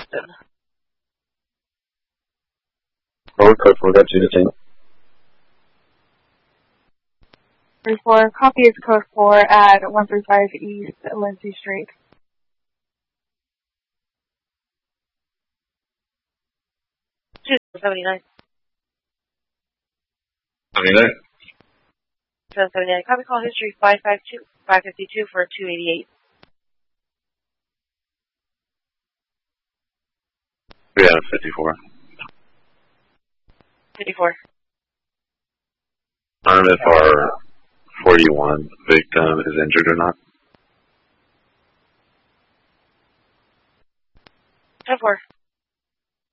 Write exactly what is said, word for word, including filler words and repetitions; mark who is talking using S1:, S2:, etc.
S1: Boston.
S2: Forward code four, got two detained.
S3: three four, copy is code four at one three five East Lindsay Street.
S1: two seventy-nine.
S2: seventy-nine.
S1: seven seventy-nine. Copy call history five five two, five fifty-two for two eighty-eight.
S2: three out of fifty-four.
S1: fifty-four.
S2: Confirm if our forty-one victim is injured or not.
S1: ten four.